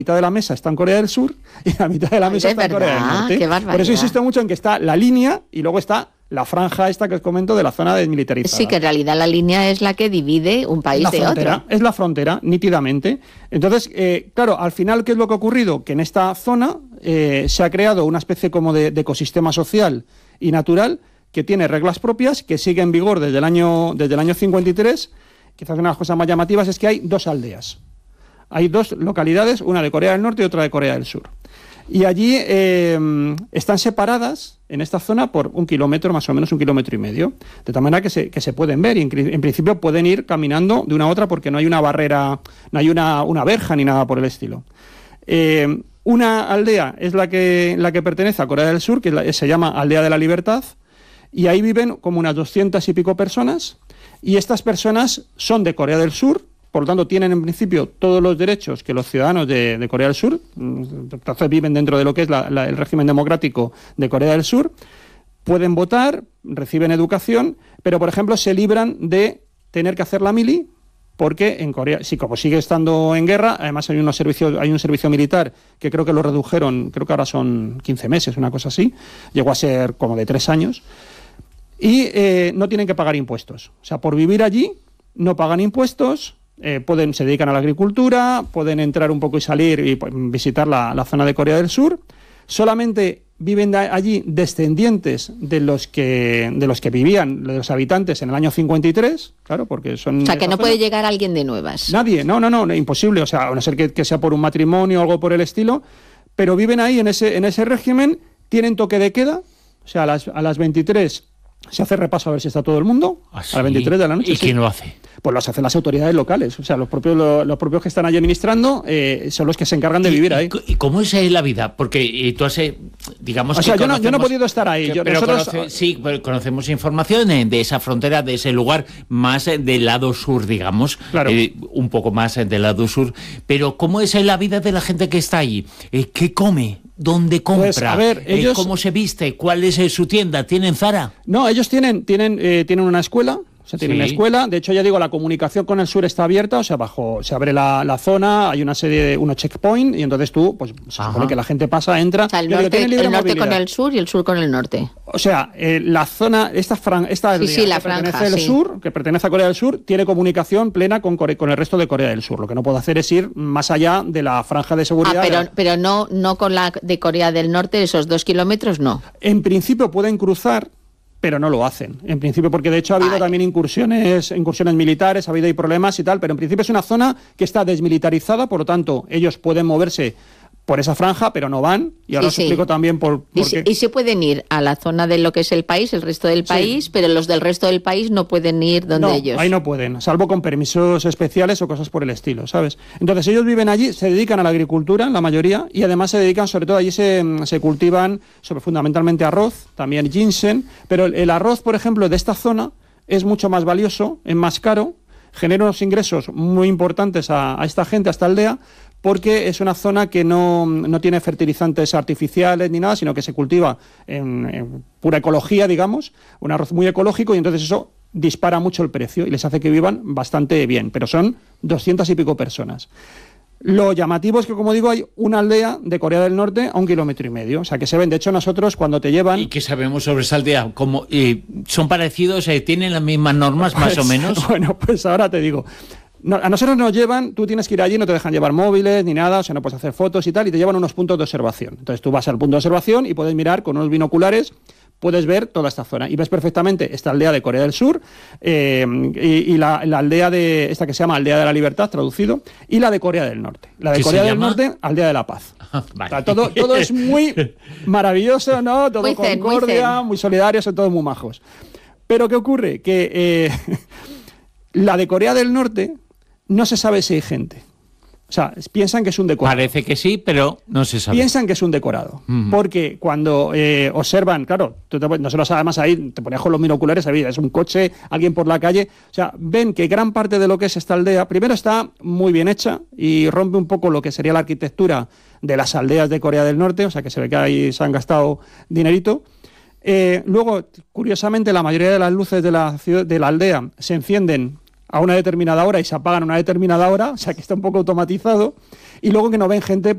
mitad de la mesa está en Corea del Sur y la mitad de la mesa está en Corea del Norte. Qué barbaridad. Por eso insisto mucho en que está la línea y luego está la franja esta que os comento de la zona desmilitarizada. Sí, que en realidad la línea es la que divide un país de otro. Es la frontera, nítidamente. Entonces, claro, al final, ¿qué es lo que ha ocurrido? Que en esta zona se ha creado una especie como de ecosistema social y natural que tiene reglas propias, que sigue en vigor desde el año 53. Quizás una de las cosas más llamativas es que hay 2 aldeas. Hay 2 localidades, una de Corea del Norte y otra de Corea del Sur. Y allí están separadas en esta zona por 1 kilómetro, más o menos 1,5 kilómetros, de tal manera que se pueden ver y en principio pueden ir caminando de una a otra porque no hay una barrera, no hay una verja ni nada por el estilo. Una aldea es la que pertenece a Corea del Sur, que se llama Aldea de la Libertad, y ahí viven como unas 200 y pico personas, y estas personas son de Corea del Sur. Por lo tanto, tienen en principio todos los derechos que los ciudadanos de Corea del Sur, entonces viven dentro de lo que es el régimen democrático de Corea del Sur, pueden votar, reciben educación, pero, por ejemplo, se libran de tener que hacer la mili, porque en Corea, sí, como sigue estando en guerra, además hay un servicio militar que creo que lo redujeron, creo que ahora son 15 meses, una cosa así, llegó a ser como de 3 años, y no tienen que pagar impuestos. O sea, por vivir allí no pagan impuestos. Se dedican a la agricultura, pueden entrar un poco y salir y visitar la zona de Corea del Sur. Solamente viven allí descendientes de los que vivían, de los habitantes en el año 53, claro, porque son... O sea, que no puede llegar alguien de nuevas. Nadie, no, imposible, o sea, a no ser que sea por un matrimonio o algo por el estilo, pero viven ahí en ese régimen, tienen toque de queda, o sea, a las 23 se hace repaso a ver si está todo el mundo, ¿Ah, sí? a las 23 de la noche. ¿Y quién lo hace? Pues los hacen las autoridades locales, o sea, los propios que están allí administrando son los que se encargan de vivir ahí. ¿Y cómo es la vida? Porque tú has, digamos... O sea, yo no he podido estar ahí. Pero conocemos información de esa frontera, de ese lugar más del lado sur, digamos, claro. Un poco más del lado sur. Pero ¿cómo es la vida de la gente que está allí? ¿Qué come? ¿Dónde compra? Pues, a ver, ellos... ¿Cómo se viste? ¿Cuál es su tienda? ¿Tienen Zara? No, ellos tienen una escuela. O sea, tienen una escuela. De hecho, ya digo, la comunicación con el sur está abierta. O sea, se abre la zona, hay una serie de unos checkpoints y entonces tú, pues se supone que la gente pasa, entra. O sea, el norte con el sur y el sur con el norte. O sea, la zona, esta aldea la que franja, pertenece al sur, que pertenece a Corea del Sur, tiene comunicación plena con el resto de Corea del Sur. Lo que no puedo hacer es ir más allá de la franja de seguridad. Pero no con la de Corea del Norte, esos 2 kilómetros, no. En principio pueden cruzar, pero no lo hacen. En principio, porque de hecho ha habido también incursiones militares, ha habido ahí problemas y tal, pero en principio es una zona que está desmilitarizada, por lo tanto, ellos pueden moverse por esa franja, pero no van, y ahora os explico también por qué. Y se pueden ir a la zona de lo que es el país, el resto del país, pero los del resto del país no pueden ir donde ellos. Ahí no pueden, salvo con permisos especiales o cosas por el estilo, ¿sabes? Entonces ellos viven allí, se dedican a la agricultura, la mayoría, y además se dedican, sobre todo allí se cultivan fundamentalmente arroz, también ginseng, pero el arroz, por ejemplo, de esta zona es mucho más valioso, es más caro, genera unos ingresos muy importantes a esta gente, a esta aldea, porque es una zona que no tiene fertilizantes artificiales ni nada, sino que se cultiva en pura ecología, digamos, un arroz muy ecológico, y entonces eso dispara mucho el precio y les hace que vivan bastante bien, pero son 200 y pico personas. Lo llamativo es que, como digo, hay una aldea de Corea del Norte a 1,5 kilómetros, o sea, que se ven. De hecho, nosotros cuando te llevan... ¿Y qué sabemos sobre esa aldea? ¿Son parecidos? ¿Tienen las mismas normas, más o menos? Bueno, pues ahora te digo... a nosotros nos llevan, tú tienes que ir allí, no te dejan llevar móviles ni nada, o sea, no puedes hacer fotos y tal, y te llevan a unos puntos de observación. Entonces tú vas al punto de observación y puedes mirar con unos binoculares, puedes ver toda esta zona y ves perfectamente esta aldea de Corea del Sur y la aldea de esta que se llama Aldea de la Libertad, traducido, y la de Corea del Norte. La de Corea del Norte, Aldea de la Paz. Vale. O sea, todo es muy maravilloso, ¿no? Todo concordia, muy solidarios, son todos muy majos. Pero ¿qué ocurre? Que la de Corea del Norte no se sabe si hay gente. O sea, piensan que es un decorado. Parece que sí, pero no se sabe. Piensan que es un decorado. Porque cuando observan, claro, nosotros además ahí te ponías con los binoculares, es un coche, alguien por la calle, o sea, ven que gran parte de lo que es esta aldea, primero está muy bien hecha y rompe un poco lo que sería la arquitectura de las aldeas de Corea del Norte, o sea, que se ve que ahí se han gastado dinerito. Luego, curiosamente, la mayoría de las luces de la aldea se encienden a una determinada hora y se apagan a una determinada hora, o sea que está un poco automatizado, y luego que no ven gente